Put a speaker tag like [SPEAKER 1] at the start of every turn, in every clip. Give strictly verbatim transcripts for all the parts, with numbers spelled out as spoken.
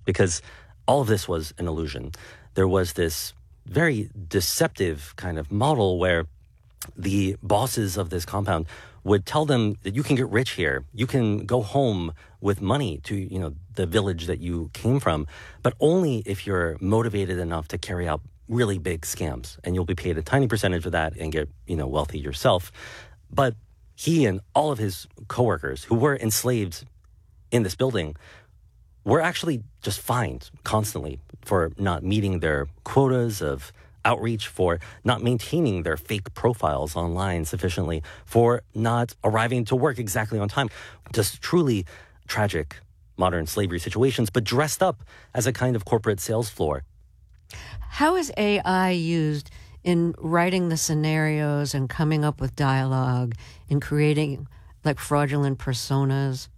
[SPEAKER 1] because all of this was an illusion. There was this very deceptive kind of model where the bosses of this compound would tell them that you can get rich here. You can go home with money to, you know, the village that you came from, but only if you're motivated enough to carry out really big scams, and you'll be paid a tiny percentage of that and get, you know, wealthy yourself. But he and all of his coworkers who were enslaved in this building were actually just fined constantly for not meeting their quotas of outreach, for not maintaining their fake profiles online sufficiently, for not arriving to work exactly on time. Just truly tragic modern slavery situations, but dressed up as a kind of corporate sales floor.
[SPEAKER 2] How is A I used in writing the scenarios and coming up with dialogue, in creating like fraudulent personas?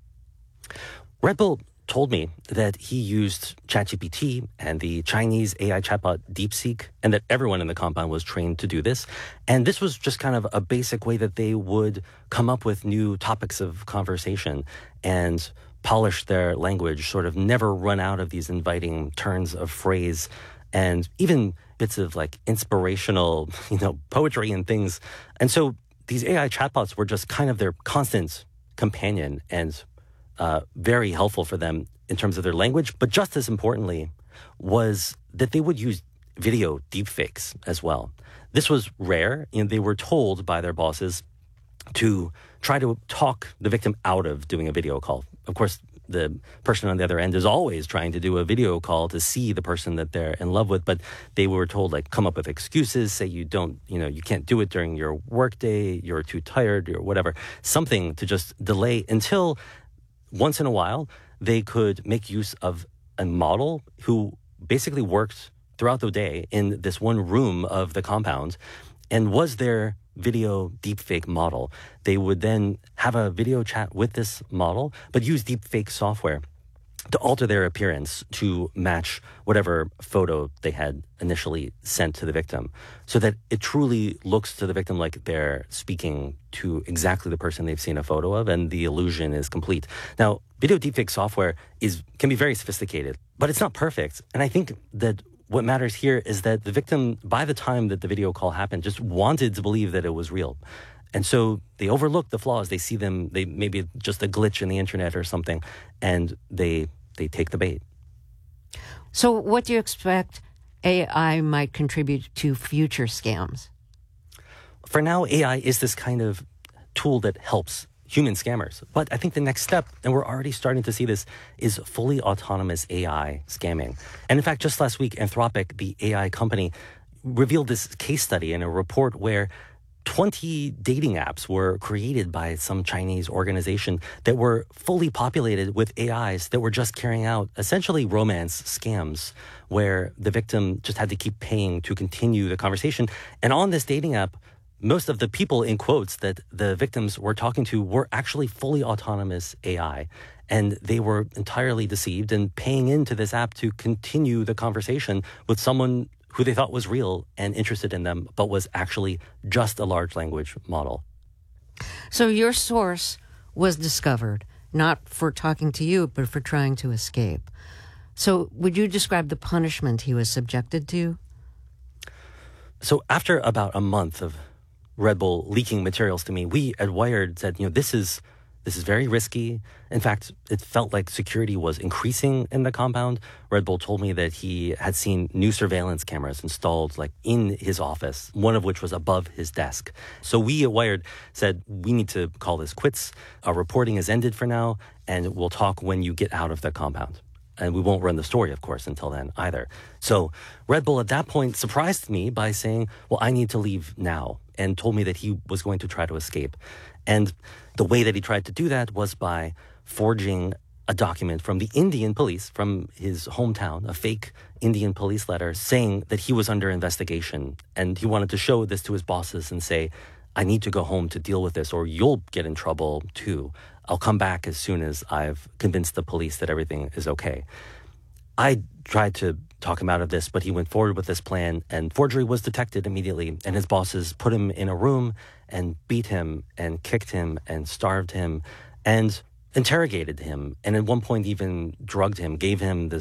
[SPEAKER 1] Red Bull told me that he used ChatGPT and the Chinese A I chatbot DeepSeek, and that everyone in the compound was trained to do this. And this was just kind of a basic way that they would come up with new topics of conversation and polish their language, sort of never run out of these inviting turns of phrase and even bits of like inspirational, you know, poetry and things. And so these A I chatbots were just kind of their constant companion and uh, very helpful for them in terms of their language. But just as importantly was that they would use video deepfakes as well. This was rare, and they were told by their bosses to try to talk the victim out of doing a video call. Of course, the person on the other end is always trying to do a video call to see the person that they're in love with, but they were told, like, come up with excuses, say you don't, you know, you can't do it during your workday, you're too tired, or whatever, something to just delay until once in a while they could make use of a model who basically worked throughout the day in this one room of the compound and was their video deepfake model. They would then have a video chat with this model, but use deepfake software to alter their appearance to match whatever photo they had initially sent to the victim, so that it truly looks to the victim like they're speaking to exactly the person they've seen a photo of, and the illusion is complete. Now, video deepfake software is can be very sophisticated, but it's not perfect. And I think that what matters here is that the victim, by the time that the video call happened, just wanted to believe that it was real. And so they overlook the flaws. They see them, they maybe just a glitch in the internet or something, and they they take the bait.
[SPEAKER 2] So what do you expect A I might contribute to future scams?
[SPEAKER 1] For now, A I is this kind of tool that helps human scammers. But I think the next step, and we're already starting to see this, is fully autonomous A I scamming. And in fact, just last week, Anthropic, the A I company, revealed this case study in a report where twenty dating apps were created by some Chinese organization that were fully populated with A Is that were just carrying out essentially romance scams, where the victim just had to keep paying to continue the conversation. And on this dating app, most of the people, in quotes, that the victims were talking to were actually fully autonomous A I. And they were entirely deceived and paying into this app to continue the conversation with someone who they thought was real and interested in them, but was actually just a large language model.
[SPEAKER 2] So your source was discovered, not for talking to you, but for trying to escape. So would you describe the punishment he was subjected to?
[SPEAKER 1] So after about a month of Red Bull leaking materials to me, we at Wired said, you know, this is this is very risky. In fact, it felt like security was increasing in the compound. Red Bull told me that he had seen new surveillance cameras installed like in his office, one of which was above his desk. So we at Wired said, we need to call this quits. Our reporting has ended for now, and we'll talk when you get out of the compound. And we won't run the story, of course, until then either. So Red Bull at that point surprised me by saying, well, I need to leave now, and told me that he was going to try to escape. And the way that he tried to do that was by forging a document from the Indian police, from his hometown, a fake Indian police letter saying that he was under investigation. And he wanted to show this to his bosses and say, I need to go home to deal with this, or you'll get in trouble too. I'll come back as soon as I've convinced the police that everything is okay. I tried to talk him out of this, but he went forward with this plan, and forgery was detected immediately, and his bosses put him in a room and beat him and kicked him and starved him and interrogated him, and at one point even drugged him, gave him this